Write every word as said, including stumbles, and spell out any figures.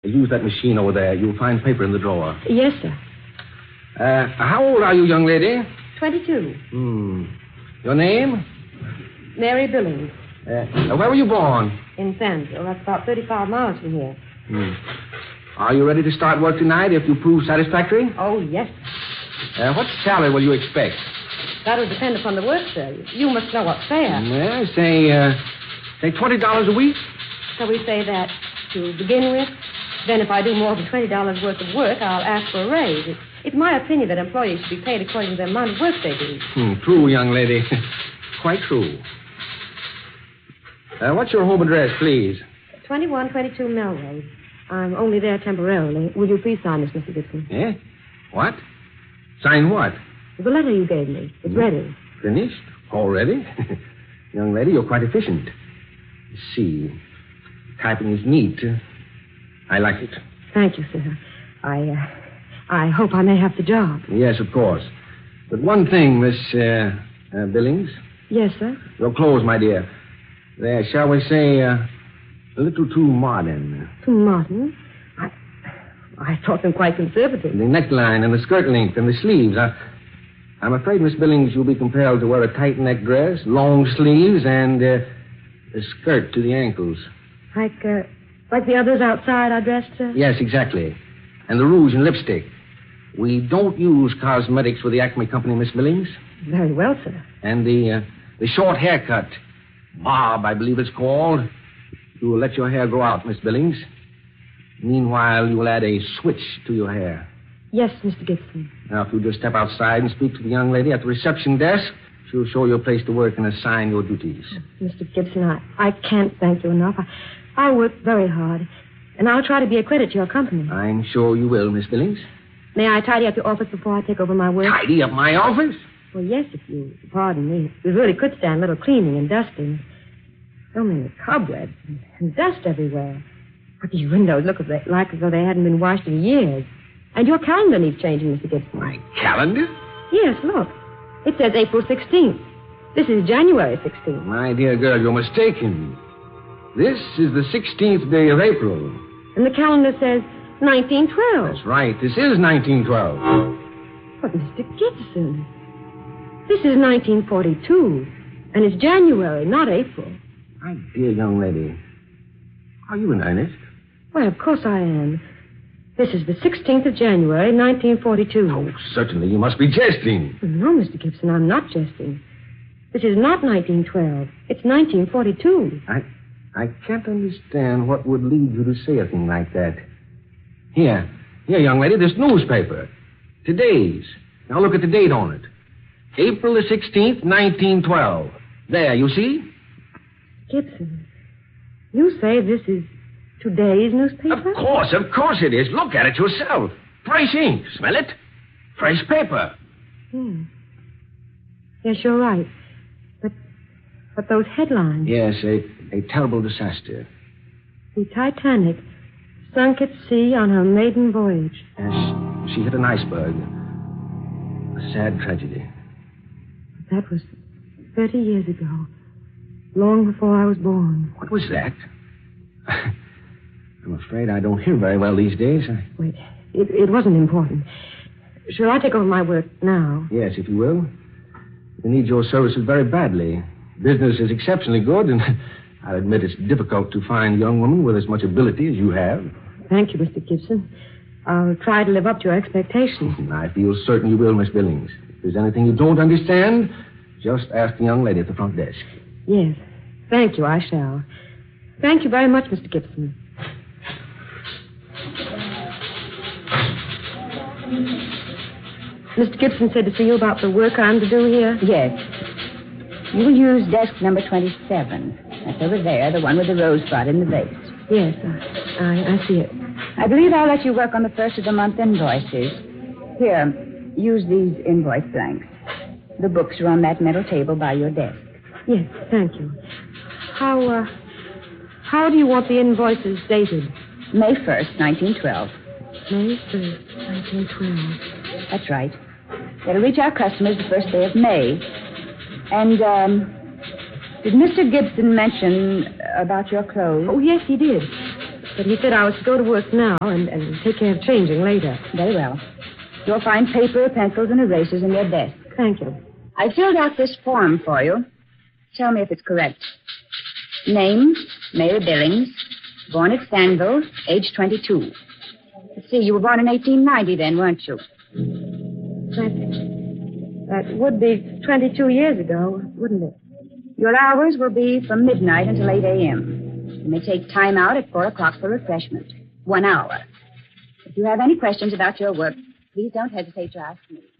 Use that machine over there. You'll find paper in the drawer. Yes, sir. Uh, how old are you, young lady? twenty-two. Hmm. Your name? Mary Billings. Uh, where were you born? In Sandville. That's about thirty-five miles from here. Hmm. Are you ready to start work tonight if you prove satisfactory? Oh, yes. Uh, what salary will you expect? That'll depend upon the work, sir. You must know what's fair. Well, say, uh, say twenty dollars a week. Shall we say that to begin with? Then if I do more than twenty dollars worth of work, I'll ask for a raise. It's, it's my opinion that employees should be paid according to the amount of work they do. Hmm, true, young lady. Quite true. Uh, what's your home address, please? twenty-one twenty-two Melrose. I'm only there temporarily. Will you please sign this, Mister Gibson? Eh? What? Sign what? The letter you gave me. It's ready. Finished? Already? Young lady, you're quite efficient. Let's see. Typing is neat. I like it. Thank you, sir. I, uh, I hope I may have the job. Yes, of course. But one thing, Miss uh, uh, Billings. Yes, sir? Your clothes, my dear. They're, shall we say, uh, a little too modern. Too modern? I, I thought them quite conservative. The neckline and the skirt length and the sleeves. I, I'm afraid, Miss Billings, you'll be compelled to wear a tight neck dress, long sleeves, and uh, a skirt to the ankles. Like, uh, like the others outside are dressed, sir? Yes, exactly. And the rouge and lipstick. We don't use cosmetics for the Acme Company, Miss Billings. Very well, sir. And the, uh, the short haircut. Bob, I believe it's called. You will let your hair grow out, Miss Billings. Meanwhile, you will add a switch to your hair. Yes, Mister Gibson. Now, if you just step outside and speak to the young lady at the reception desk, she'll show you a place to work and assign your duties. Mister Gibson, I, I can't thank you enough. I, I work very hard, and I'll try to be a credit to your company. I'm sure you will, Miss Billings. May I tidy up your office before I take over my work? Tidy up my office? Well, yes, if you pardon me. We really could stand a little cleaning and dusting. So many cobwebs and, and dust everywhere. But these windows look as they, like as though they hadn't been washed in years. And your calendar needs changing, Mister Gibson. My calendar? Yes, look. It says April sixteenth. This is January sixteenth. My dear girl, you're mistaken. This is the sixteenth day of April. And the calendar says nineteen twelve. That's right. This is nineteen twelve. But, Mister Gibson, this is nineteen forty-two. And it's January, not April. My dear young lady, are you in earnest? Well, of course I am. This is the sixteenth of January, nineteen forty-two. Oh, certainly. You must be jesting. No, Mister Gibson, I'm not jesting. This is not nineteen twelve. It's nineteen forty-two. I I can't understand what would lead you to say a thing like that. Here. Here, young lady, this newspaper. Today's. Now look at the date on it. April the sixteenth, nineteen twelve. There, you see? Gibson, you say this is today's newspaper? Of course, of course it is. Look at it yourself. Fresh ink. Smell it? Fresh paper. Hmm. Yes, you're right. But but those headlines. Yes, a, a terrible disaster. The Titanic sunk at sea on her maiden voyage. Yes, she hit an iceberg. A sad tragedy. That was thirty years ago. Long before I was born. What was that? I'm afraid I don't hear very well these days. I... Wait, it, it wasn't important. Shall I take over my work now? Yes, if you will. We need your services very badly. Business is exceptionally good, and I'll admit it's difficult to find a young woman with as much ability as you have. Thank you, Mister Gibson. I'll try to live up to your expectations. I feel certain you will, Miss Billings. If there's anything you don't understand, just ask the young lady at the front desk. Yes. Thank you, I shall. Thank you very much, Mister Gibson. Mister Gibson said to see you about the work I'm to do here? Yes. You will use desk number twenty-seven. That's over there, the one with the rosebud in the vase. Yes, I, I, I see it. I believe I'll let you work on the first of the month invoices. Here, use these invoice blanks. The books are on that metal table by your desk. Yes, thank you. How, uh, how do you want the invoices dated? May first, nineteen twelve. May first, nineteen twelve. That's right. They'll reach our customers the first day of May. And, um, did Mister Gibson mention about your clothes? Oh, yes, he did. but he said I was to go to work now and, and take care of changing later. Very well. You'll find paper, pencils, and erasers in your desk. Thank you. I filled out this form for you. Tell me if it's correct. Name, Mary Billings. Born at Stanville, age twenty-two. Let's see, you were born in eighteen ninety then, weren't you? That, that would be twenty-two years ago, wouldn't it? Your hours will be from midnight until eight a.m. You may take time out at four o'clock for refreshment. One hour. If you have any questions about your work, please don't hesitate to ask me.